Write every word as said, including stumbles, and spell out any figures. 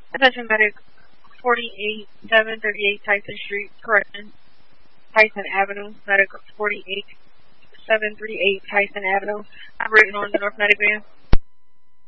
Attention medic, forty-eight seven thirty-eight Tyson Street, correction, Tyson Avenue, medic forty-eight seven thirty-eight Tyson Avenue, operating on the North Medic van.